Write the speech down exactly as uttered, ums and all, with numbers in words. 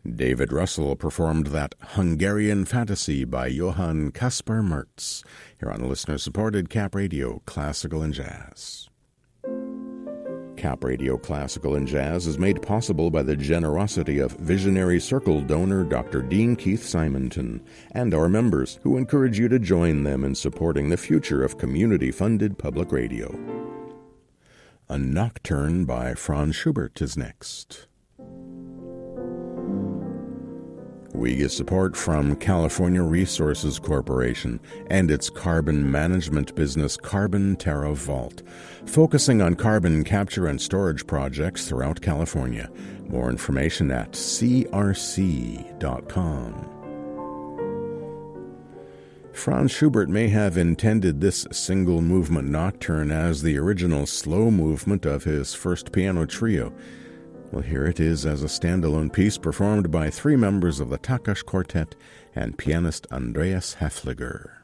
David Russell performed that Hungarian Fantasy by Johann Caspar Mertz, here on listener-supported Cap Radio Classical and Jazz. Cap Radio Classical and Jazz is made possible by the generosity of Visionary Circle donor Doctor Dean Keith Simonton and our members, who encourage you to join them in supporting the future of community-funded public radio. A Nocturne by Franz Schubert is next. We get support from California Resources Corporation and its carbon management business Carbon Terra Vault, focusing on carbon capture and storage projects throughout California. More information at c r c dot com. Franz Schubert may have intended this single-movement nocturne as the original slow movement of his first piano trio. Well, here it is as a standalone piece performed by three members of the Takash Quartet and pianist Andreas Häfliger.